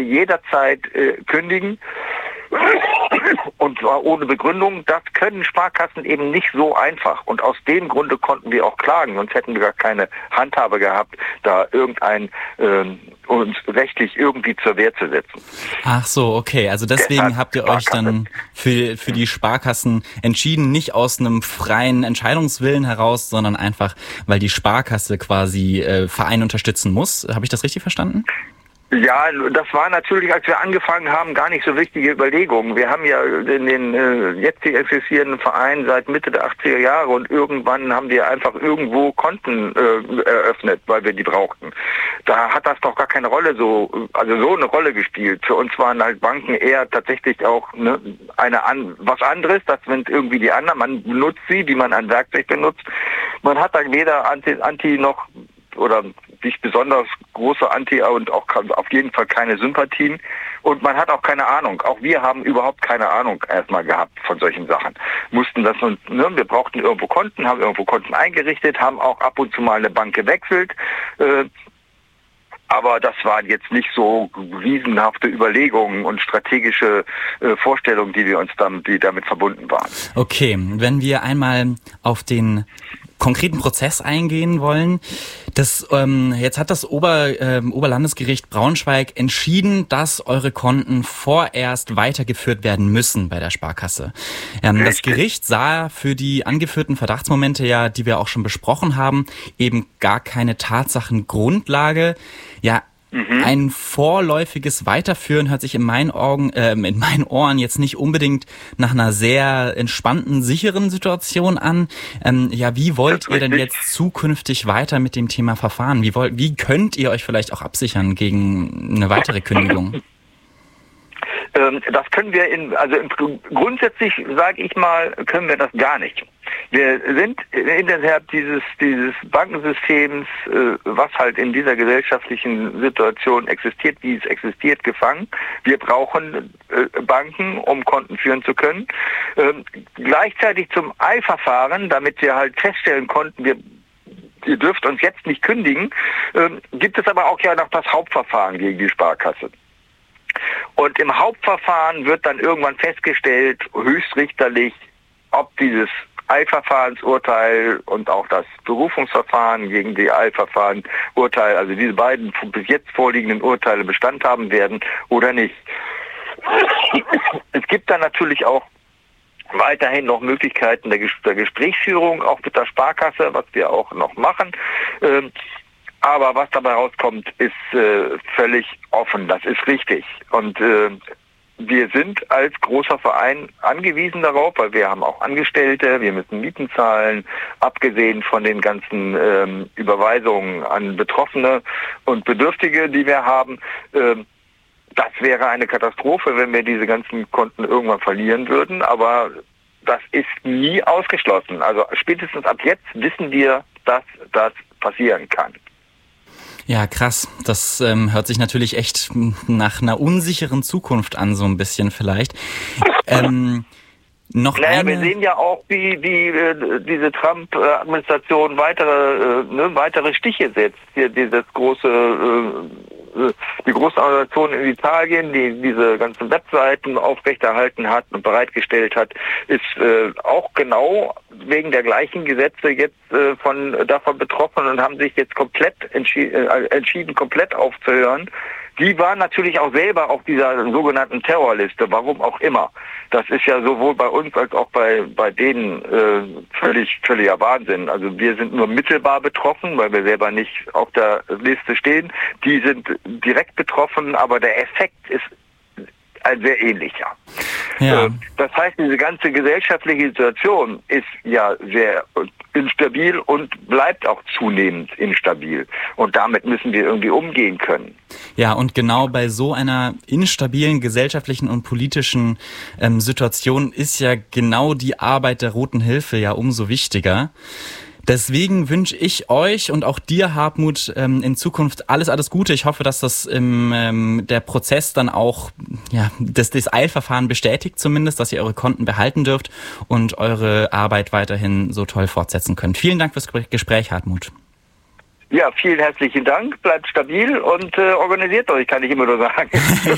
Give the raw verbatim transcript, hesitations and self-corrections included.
jederzeit äh, kündigen. Und zwar ohne Begründung. Das können Sparkassen eben nicht so einfach. Und aus dem Grunde konnten wir auch klagen. Sonst hätten wir gar keine Handhabe gehabt, da irgendein ähm, uns rechtlich irgendwie zur Wehr zu setzen. Ach so, okay. Also deswegen Deshalb habt ihr euch dann für für die Sparkassen entschieden, nicht aus einem freien Entscheidungswillen heraus, sondern einfach, weil die Sparkasse quasi äh, Verein unterstützen muss. Habe ich das richtig verstanden? Ja, das war natürlich, als wir angefangen haben, gar nicht so wichtige Überlegungen. Wir haben ja in den äh, jetzt existierenden Vereinen seit Mitte der achtziger Jahre und irgendwann haben wir einfach irgendwo Konten äh, eröffnet, weil wir die brauchten. Da hat das doch gar keine Rolle so, also so eine Rolle gespielt. Für uns waren halt Banken eher tatsächlich auch ne, eine an, was anderes. Das sind irgendwie die anderen. Man benutzt sie, wie man ein Werkzeug benutzt. Man hat da weder Anti, Anti noch oder nicht besonders große Anti- und auch auf jeden Fall keine Sympathien. Und man hat auch keine Ahnung. Auch wir haben überhaupt keine Ahnung erstmal gehabt von solchen Sachen. Mussten das und ne, wir brauchten irgendwo Konten, haben irgendwo Konten eingerichtet, haben auch ab und zu mal eine Bank gewechselt. Äh, aber das waren jetzt nicht so riesenhafte Überlegungen und strategische äh, Vorstellungen, die wir uns dann, die damit verbunden waren. Okay, wenn wir einmal auf den konkreten Prozess eingehen wollen. Das, ähm, jetzt hat das Ober, ähm, Oberlandesgericht Braunschweig entschieden, dass eure Konten vorerst weitergeführt werden müssen bei der Sparkasse. Ähm, das Gericht sah für die angeführten Verdachtsmomente, ja, die wir auch schon besprochen haben, eben gar keine Tatsachengrundlage. Ja, Mhm. Ein vorläufiges Weiterführen hört sich in meinen Augen, äh, in meinen Ohren jetzt nicht unbedingt nach einer sehr entspannten, sicheren Situation an. Ähm, ja, wie wollt ihr denn jetzt zukünftig weiter mit dem Thema verfahren? Wie wollt, wie könnt ihr euch vielleicht auch absichern gegen eine weitere Kündigung? Das können wir in, also im, grundsätzlich sage ich mal, können wir das gar nicht. Wir sind innerhalb dieses dieses Bankensystems, äh, was halt in dieser gesellschaftlichen Situation existiert, wie es existiert, gefangen. Wir brauchen äh, Banken, um Konten führen zu können. Ähm, gleichzeitig zum Eilverfahren, damit wir halt feststellen konnten, wir ihr dürft uns jetzt nicht kündigen, ähm, gibt es aber auch ja noch das Hauptverfahren gegen die Sparkasse. Und im Hauptverfahren wird dann irgendwann festgestellt, höchstrichterlich, ob dieses Eilverfahrensurteil und auch das Berufungsverfahren gegen die Eilverfahrenurteil, also diese beiden bis jetzt vorliegenden Urteile Bestand haben werden oder nicht. Es gibt dann natürlich auch weiterhin noch Möglichkeiten der, Ges- der Gesprächsführung, auch mit der Sparkasse, was wir auch noch machen. Ähm, Aber was dabei rauskommt, ist äh, völlig offen. Das ist richtig. Und äh, wir sind als großer Verein angewiesen darauf, weil wir haben auch Angestellte, wir müssen Mieten zahlen, abgesehen von den ganzen ähm, Überweisungen an Betroffene und Bedürftige, die wir haben. Ähm, das wäre eine Katastrophe, wenn wir diese ganzen Konten irgendwann verlieren würden. Aber das ist nie ausgeschlossen. Also spätestens ab jetzt wissen wir, dass das passieren kann. Ja, krass. Das ähm, hört sich natürlich echt nach einer unsicheren Zukunft an, so ein bisschen vielleicht. Ähm, noch naja, eine... wir sehen ja auch, wie, wie äh, diese Trump-Administration weitere, äh, ne, weitere Stiche setzt. Hier dieses große, äh, die große Organisation in Italien, die diese ganzen Webseiten aufrechterhalten hat und bereitgestellt hat, ist äh, auch genau wegen der gleichen Gesetze jetzt äh, von davon betroffen und haben sich jetzt komplett entschi- äh, entschieden, komplett aufzuhören. Die waren natürlich auch selber auf dieser sogenannten Terrorliste, warum auch immer. Das ist ja sowohl bei uns als auch bei bei denen äh, völlig völliger Wahnsinn. Also wir sind nur mittelbar betroffen, weil wir selber nicht auf der Liste stehen. Die sind direkt betroffen, aber der Effekt ist ein sehr ähnlicher. Ja. Das heißt, diese ganze gesellschaftliche Situation ist ja sehr instabil und bleibt auch zunehmend instabil. Und damit müssen wir irgendwie umgehen können. Ja, und genau bei so einer instabilen gesellschaftlichen und politischen ähm, Situation ist ja genau die Arbeit der Roten Hilfe ja umso wichtiger. Deswegen wünsche ich euch und auch dir, Hartmut, in Zukunft alles, alles Gute. Ich hoffe, dass das im, ähm, der Prozess dann auch, ja, das, das Eilverfahren bestätigt zumindest, dass ihr eure Konten behalten dürft und eure Arbeit weiterhin so toll fortsetzen könnt. Vielen Dank fürs Gespräch, Hartmut. Ja, vielen herzlichen Dank. Bleibt stabil und äh, organisiert euch, kann ich immer nur sagen.